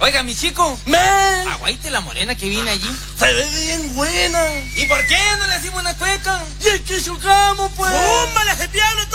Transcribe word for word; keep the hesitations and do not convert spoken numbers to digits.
Oiga, mi chico. Me. Aguaite la morena que viene allí. Se ve bien buena. ¿Y por qué no le hacemos una cueca? Y es que chocamos, pues. ¡Fúmbale ese diablo